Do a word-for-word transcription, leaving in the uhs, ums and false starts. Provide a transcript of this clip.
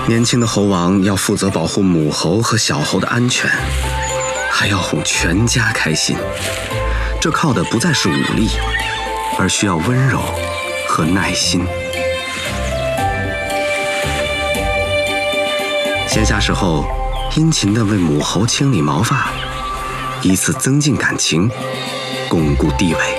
年轻的猴王要负责保护母猴和小猴的安全，还要哄全家开心。这靠的不再是武力，而需要温柔和耐心。闲暇时候，殷勤地为母猴清理毛发，以此增进感情，巩固地位。